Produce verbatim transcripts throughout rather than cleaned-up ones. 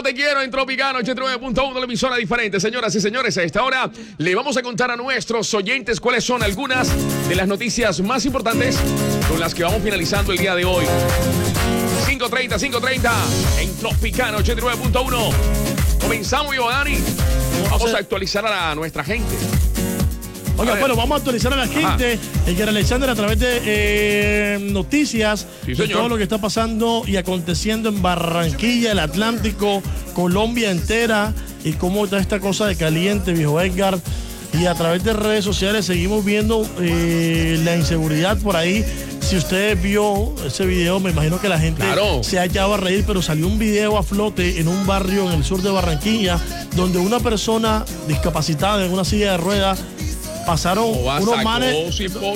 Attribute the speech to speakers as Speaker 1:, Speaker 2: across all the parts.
Speaker 1: Mamá, te quiero en Tropicana ochenta y nueve punto uno, la emisora diferente. Señoras y señores, a esta hora le vamos a contar a nuestros oyentes cuáles son algunas de las noticias más importantes con las que vamos finalizando el día de hoy. cinco treinta, cinco treinta en Tropicana ochenta y nueve punto uno. Comenzamos, yo, Dani. Vamos a actualizar a nuestra gente.
Speaker 2: Oiga, bueno, vamos a actualizar a la gente. El que Alexander a través de eh, noticias,
Speaker 1: sí,
Speaker 2: de todo lo que está pasando y aconteciendo en Barranquilla, el Atlántico, Colombia entera, y cómo está esta cosa de caliente, viejo Edgar. Y a través de redes sociales seguimos viendo eh, la inseguridad por ahí. Si usted vio ese video, me imagino que la gente
Speaker 1: claro.
Speaker 2: se ha echado a reír, pero salió un video a flote en un barrio en el sur de Barranquilla, donde una persona discapacitada en una silla de ruedas pasaron unos manes.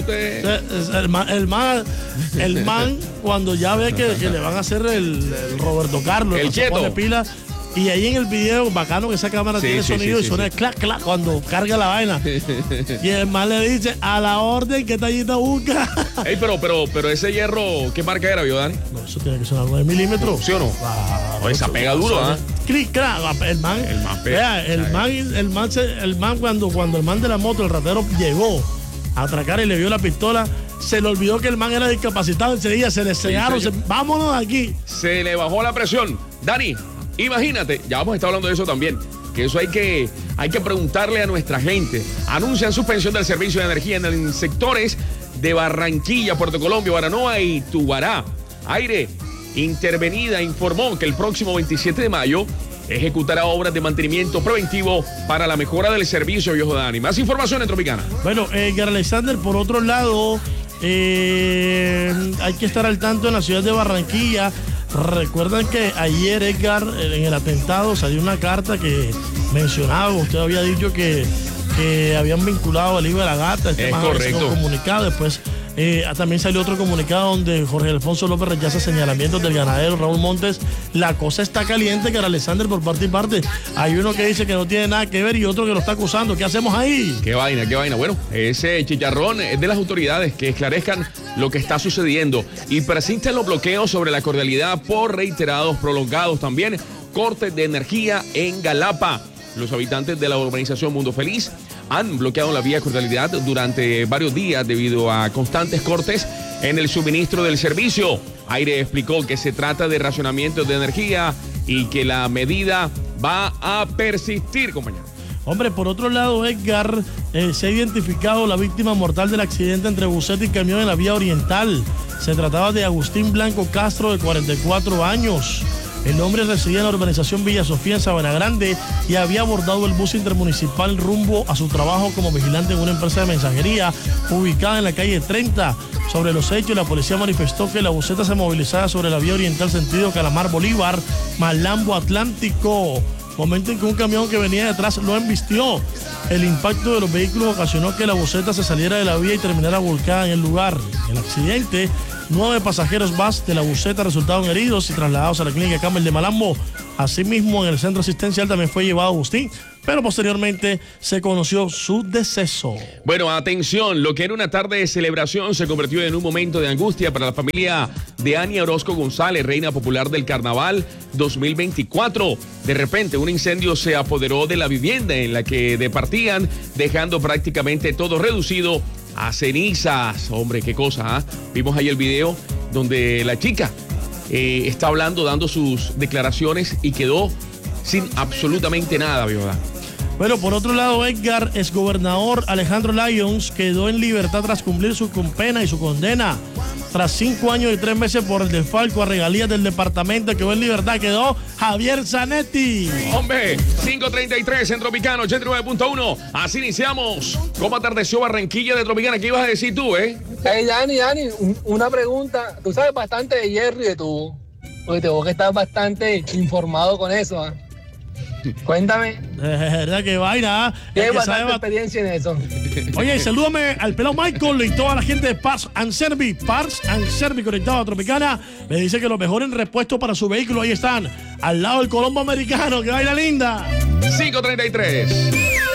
Speaker 2: El man, el man, el man cuando ya ve que, que le van a hacer el, el Roberto Carlos,
Speaker 1: el
Speaker 2: se pone pila. Y ahí en el video, bacano que esa cámara sí, tiene sí, sonido sí, sí, y suena sí. clac, clac cuando carga la vaina. Y el man le dice, a la orden, ¿qué tallita busca?
Speaker 1: Ey, pero, pero, pero ese hierro, ¿qué marca era, vio, Dani?
Speaker 2: No, eso tiene que ser nueve milímetros.
Speaker 1: ¿Sí o no? Ah, o esa pega duro, ¿ah?
Speaker 2: Clic, clac, el man. El man pega. Vea, el man, el man, el man cuando, cuando el man de la moto, el ratero, llegó a atracar y le vio la pistola, se le olvidó que el man era discapacitado enseguida, se le cegaron, sí, se, vámonos de aquí.
Speaker 1: Se le bajó la presión. Dani, imagínate, ya vamos a estar hablando de eso también, que eso hay que, hay que preguntarle a nuestra gente. Anuncian suspensión del servicio de energía en, en sectores de Barranquilla, Puerto Colombia, Baranoa y Tubará. Aire Intervenida informó que el próximo veintisiete de mayo ejecutará obras de mantenimiento preventivo para la mejora del servicio, viejo Dani. Más información en Tropicana.
Speaker 2: Bueno, Edgar Alexander, por otro lado, eh, hay que estar al tanto en la ciudad de Barranquilla. Recuerdan que ayer, Edgar, en el atentado salió una carta que mencionaba, usted había dicho que, que habían vinculado al hijo de la gata. Este
Speaker 1: es correcto.
Speaker 2: Comunicado. Después eh, también salió otro comunicado donde Jorge Alfonso López rechaza señalamientos del ganadero Raúl Montes. La cosa está caliente, que Alexander, por parte y parte. Hay uno que dice que no tiene nada que ver y otro que lo está acusando. ¿Qué hacemos ahí?
Speaker 1: Qué vaina, qué vaina. Bueno, ese chicharrón es de las autoridades que esclarezcan lo que está sucediendo y persisten los bloqueos sobre la cordialidad por reiterados prolongados. También cortes de energía en Galapa. Los habitantes de la urbanización Mundo Feliz han bloqueado la vía Cordialidad durante varios días debido a constantes cortes en el suministro del servicio. Aire explicó que se trata de racionamiento de energía y que la medida va a persistir, compañero.
Speaker 2: Hombre, por otro lado, Edgar, eh, se ha identificado la víctima mortal del accidente entre buseta y camión en la vía oriental. Se trataba de Agustín Blanco Castro, de cuarenta y cuatro años. El hombre residía en la urbanización Villa Sofía, en Sabana Grande, y había abordado el bus intermunicipal rumbo a su trabajo como vigilante en una empresa de mensajería ubicada en la calle treinta. Sobre los hechos, la policía manifestó que la buseta se movilizaba sobre la vía oriental sentido Calamar Bolívar, Malambo Atlántico. Momento en que un camión que venía detrás lo embistió. El impacto de los vehículos ocasionó que la buseta se saliera de la vía y terminara volcada en el lugar. En el accidente, nueve pasajeros más de la buseta resultaron heridos y trasladados a la clínica Campbell de Malambo. Asimismo, en el centro asistencial también fue llevado Agustín, pero posteriormente se conoció su deceso.
Speaker 1: Bueno, atención, lo que era una tarde de celebración se convirtió en un momento de angustia para la familia de Ania Orozco González, reina popular del Carnaval dos mil veinticuatro. De repente, un incendio se apoderó de la vivienda en la que departían, dejando prácticamente todo reducido a cenizas. Hombre, qué cosa, ¿eh? Vimos ahí el video donde la chica eh, está hablando, dando sus declaraciones y quedó sin absolutamente nada, ¿verdad?
Speaker 2: Bueno, por otro lado, Edgar, exgobernador Alejandro Lyons quedó en libertad tras cumplir su pena y su condena. Tras cinco años y tres meses por el desfalco a regalías del departamento, quedó en libertad, quedó Javier Zanetti.
Speaker 1: Hombre, cinco treinta y tres en Tropicana ochenta y nueve punto uno. Así iniciamos. ¿Cómo atardeció Barranquilla de Tropicana? ¿Qué ibas a decir tú, eh?
Speaker 3: Hey, Dani, Dani, una pregunta. Tú sabes bastante de Jerry de tú, porque te vos que estás bastante informado con eso, ¿eh? Cuéntame.
Speaker 2: De verdad que vaina.
Speaker 3: Tienes bastante experiencia en eso.
Speaker 2: Oye, salúdame al pelado Michael y toda la gente de Parts and Service. Parts and Service conectado a Tropicana. Me dice que los mejores repuestos para su vehículo ahí están, al lado del Colombo Americano. Que vaina linda.
Speaker 1: cinco treinta y tres.